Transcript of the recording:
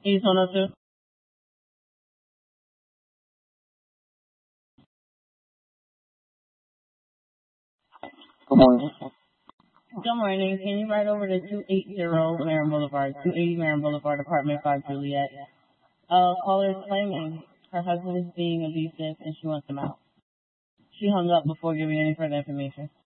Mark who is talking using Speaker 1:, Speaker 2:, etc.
Speaker 1: East 102.
Speaker 2: Good morning.
Speaker 1: Good morning. Can you ride over to 280 Marin Boulevard, 280 Marin Boulevard, apartment 5, Juliet? Caller is claiming her husband is being abusive and she wants him out. She hung up before giving any further information.